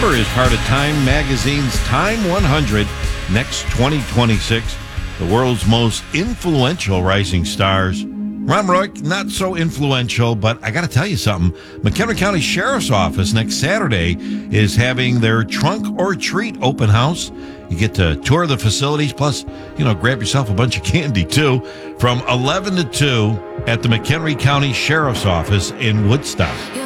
September is part of Time Magazine's Time 100. Next 2026, the world's most influential rising stars. Ron Rourke, not so influential, but I got to tell you something. McHenry County Sheriff's Office next Saturday is having their Trunk or Treat open house. You get to tour the facilities, plus, grab yourself a bunch of candy, too, from 11 to 2 at the McHenry County Sheriff's Office in Woodstock.